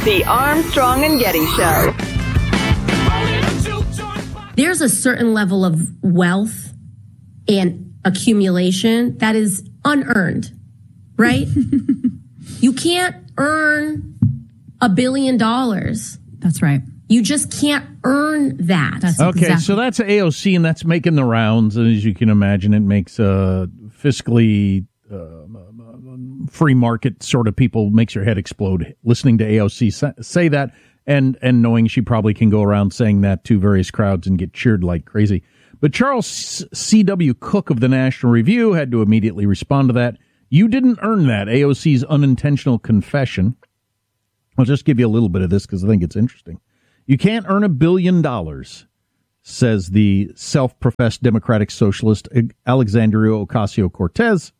The Armstrong and Getty Show. There's a certain level of wealth and accumulation that is unearned, right? You can't earn $1 billion. That's right. You just can't earn that. So that's AOC, and that's making the rounds. And as you can imagine, it makes fiscally free market sort of people, makes your head explode listening to AOC say that, and knowing she probably can go around saying that to various crowds and get cheered like crazy. But Charles C.W. Cook of the National Review had to immediately respond to that. You didn't earn that, AOC's unintentional confession. I'll just give you a little bit of this because I think it's interesting. You can't earn $1 billion, says the self-professed Democratic Socialist Alexandria Ocasio-Cortez,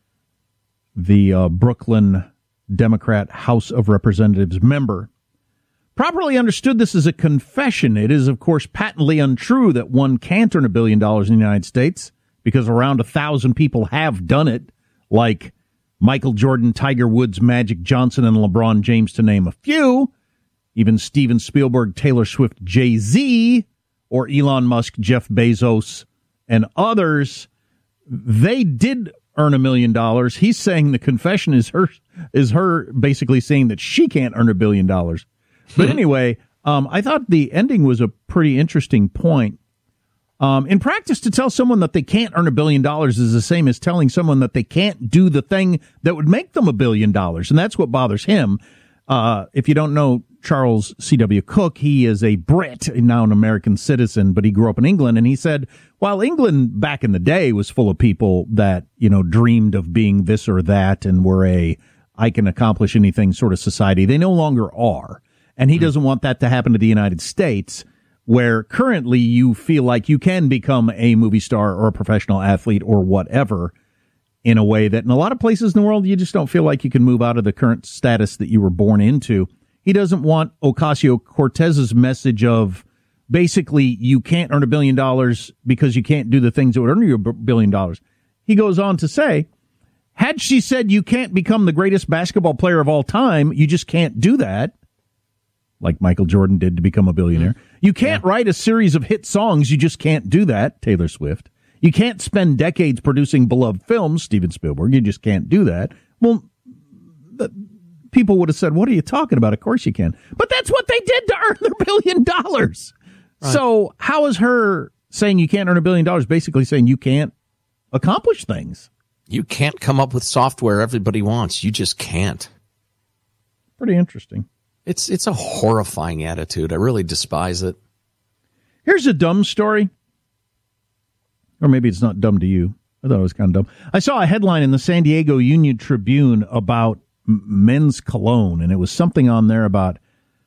the Brooklyn Democrat House of Representatives member. Properly understood, this is a confession. It is, of course, patently untrue that one can't earn $1 billion in the United States because around 1,000 people have done it, like Michael Jordan, Tiger Woods, Magic Johnson, and LeBron James, to name a few. Even Steven Spielberg, Taylor Swift, Jay-Z, or Elon Musk, Jeff Bezos, and others. They did earn $1 million. He's saying the confession is her basically saying that she can't earn $1 billion. But anyway, I thought the ending was a pretty interesting point. In practice, to tell someone that they can't earn $1 billion is the same as telling someone that they can't do the thing that would make them $1 billion. And that's what bothers him. If you don't know Charles C.W. Cook, he is a Brit, now an American citizen, but he grew up in England. And he said, while England back in the day was full of people that, dreamed of being this or that and were I can accomplish anything sort of society, they no longer are. And he doesn't want that to happen to the United States, where currently you feel like you can become a movie star or a professional athlete or whatever in a way that in a lot of places in the world, you just don't feel like you can move out of the current status that you were born into. He doesn't want Ocasio-Cortez's message of basically you can't earn $1 billion because you can't do the things that would earn you $1 billion. He goes on to say, had she said you can't become the greatest basketball player of all time, you just can't do that, like Michael Jordan did to become a billionaire. You can't write a series of hit songs. You just can't do that, Taylor Swift. You can't spend decades producing beloved films, Steven Spielberg. You just can't do that. Well, people would have said, what are you talking about? Of course you can. But that's what they did to earn their $1 billion. Right. So how is her saying you can't earn $1 billion basically saying you can't accomplish things? You can't come up with software everybody wants. You just can't. Pretty interesting. It's a horrifying attitude. I really despise it. Here's a dumb story. Or maybe it's not dumb to you. I thought it was kind of dumb. I saw a headline in the San Diego Union Tribune about men's cologne, and it was something on there about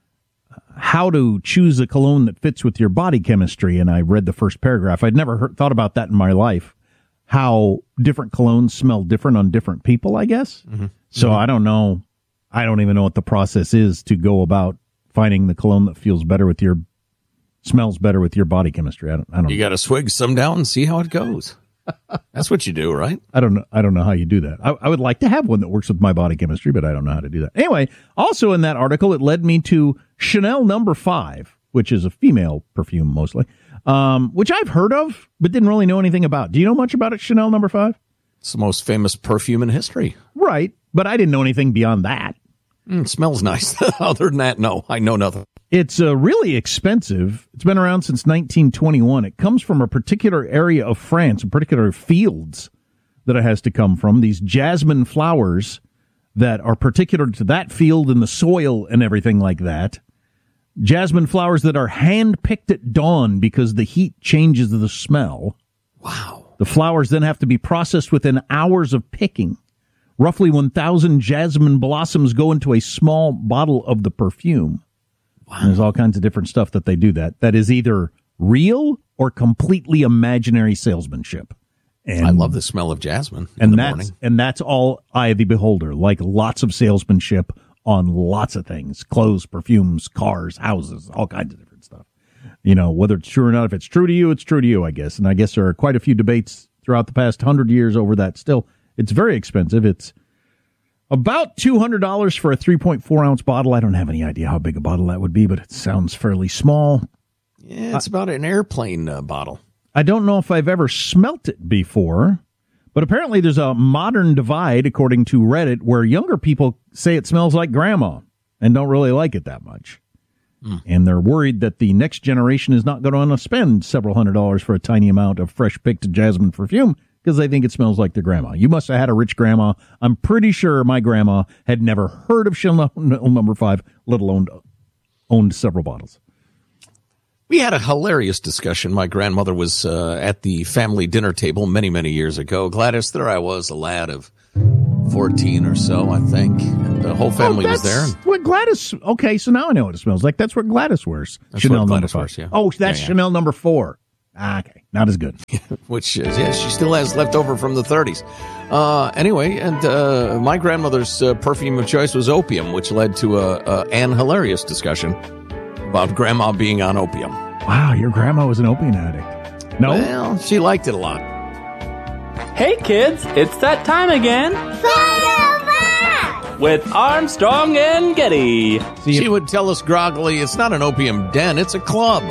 how to choose a cologne that fits with your body chemistry, and I read the first paragraph. I'd never thought about that in my life, how different colognes smell different on different people, I guess. Mm-hmm. So I don't know. I don't even know what the process is to go about finding the cologne that feels better with your, smells better with your body chemistry. I don't know. You got to swig some down and see how it goes. That's what you do, right? I don't know how you do that. I would like to have one that works with my body chemistry, but I don't know how to do that. Anyway, also in that article, it led me to Chanel No. 5, which is a female perfume mostly, which I've heard of, but didn't really know anything about. Do you know much about it, Chanel No. 5? It's the most famous perfume in history. Right, but I didn't know anything beyond that. It smells nice. Other than that, no, I know nothing. It's really expensive. It's been around since 1921. It comes from a particular area of France, particular fields that it has to come from. These jasmine flowers that are particular to that field and the soil and everything like that. Jasmine flowers that are hand-picked at dawn because the heat changes the smell. Wow. The flowers then have to be processed within hours of picking. Roughly 1,000 jasmine blossoms go into a small bottle of the perfume. Wow. And there's all kinds of different stuff that they do that is either real or completely imaginary salesmanship. And I love the smell of jasmine in the morning. And that's all eye of the beholder, like lots of salesmanship on lots of things, clothes, perfumes, cars, houses, all kinds of different stuff. You know, whether it's true or not, if it's true to you, it's true to you, I guess. And I guess there are quite a few debates throughout the past 100 years over that still. It's very expensive. It's About $200 for a 3.4 ounce bottle. I don't have any idea how big a bottle that would be, but it sounds fairly small. Yeah, it's about an airplane bottle. I don't know if I've ever smelt it before, but apparently there's a modern divide, according to Reddit, where younger people say it smells like grandma and don't really like it that much. And they're worried that the next generation is not going to spend several $100s for a tiny amount of fresh picked jasmine perfume because they think it smells like their grandma. You must have had a rich grandma. I'm pretty sure my grandma had never heard of Chanel No. 5, let alone owned several bottles. We had a hilarious discussion. My grandmother was at the family dinner table many, many years ago. Gladys, there I was, a lad of 14 or so, I think. And the whole family was there. What Gladys, okay, so now I know what it smells like. That's what Gladys wears. That's Chanel what No. Gladys 5. wears, yeah. Oh, that's Chanel No. 4. Okay, not as good. Which, yeah, she still has left over from the 30s. Anyway, and my grandmother's perfume of choice was opium, which led to an hilarious discussion about grandma being on opium. Wow, your grandma was an opium addict. No? Well, she liked it a lot. Hey kids, it's that time again. With Armstrong and Getty. She would tell us groggily, it's not an opium den, it's a club.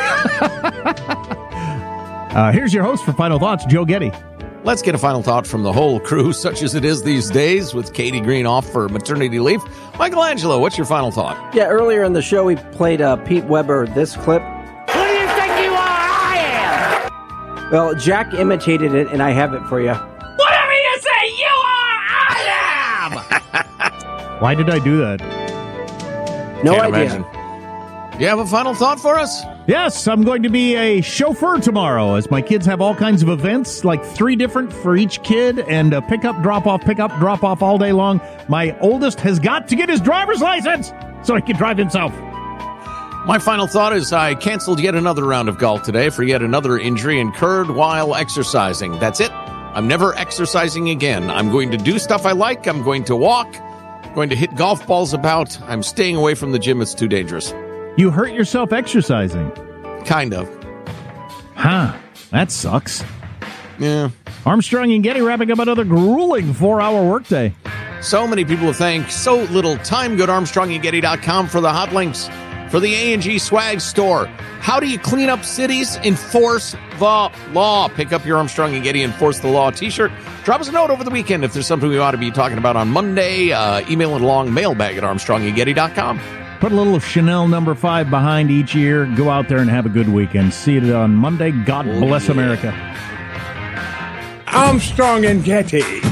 Here's your host for Final Thoughts, Joe Getty. Let's get a final thought from the whole crew, such as it is these days, with Katie Green off for maternity leave. Michelangelo, what's your final thought? Yeah, earlier in the show, we played Pete Weber this clip. Who do you think you are? I am! Well, Jack imitated it, and I have it for you. Whatever you say you are, I am! Why did I do that? No Can't idea. imagine. You have a final thought for us? Yes, I'm going to be a chauffeur tomorrow as my kids have all kinds of events, like 3 different for each kid, and pick up, drop off all day long. My oldest has got to get his driver's license so he can drive himself. My final thought is I canceled yet another round of golf today for yet another injury incurred while exercising. That's it. I'm never exercising again. I'm going to do stuff I like. I'm going to walk. I'm going to hit golf balls about. I'm staying away from the gym. It's too dangerous. You hurt yourself exercising. Kind of. Huh. That sucks. Yeah. Armstrong and Getty wrapping up another grueling 4-hour workday. So many people have thanked so little time. Go to ArmstrongandGetty.com for the hot links for the A&G Swag Store. How do you clean up cities? Enforce the law. Pick up your Armstrong and Getty Enforce the Law t-shirt. Drop us a note over the weekend if there's something we ought to be talking about on Monday. Email it along, mailbag at ArmstrongandGetty.com. Put a little Chanel No. 5 behind each ear. Go out there and have a good weekend. See you on Monday. God bless America. Armstrong and Getty.